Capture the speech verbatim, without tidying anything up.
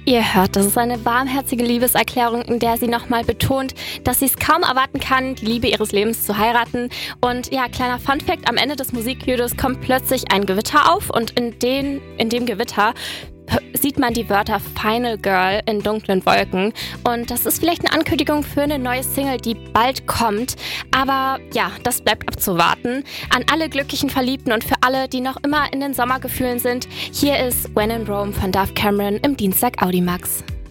Ihr hört, das ist eine warmherzige Liebeserklärung, in der sie nochmal betont, dass sie es kaum erwarten kann, die Liebe ihres Lebens zu heiraten. Und ja, kleiner Funfact, am Ende des Musikvideos kommt plötzlich ein Gewitter auf und in, den, in dem Gewitter sieht man die Wörter Final Girl in dunklen Wolken. Und das ist vielleicht eine Ankündigung für eine neue Single, die bald kommt. Aber ja, das bleibt abzuwarten. An alle glücklichen Verliebten und für alle, die noch immer in den Sommergefühlen sind, hier ist When in Rome von Dove Cameron im Dienstag Audimax.